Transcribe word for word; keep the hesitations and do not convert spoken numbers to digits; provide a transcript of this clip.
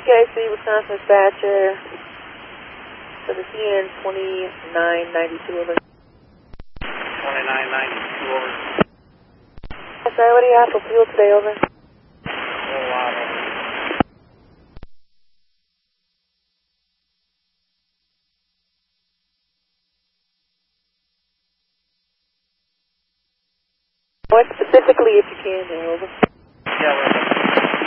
K C, Wisconsin dispatcher for the C N twenty-nine ninety-two, over. twenty-nine ninety-two, over. Yes, sir, what do you have for fuel today, over? A whole lot of it. What specifically, if you can, over? Yeah, we're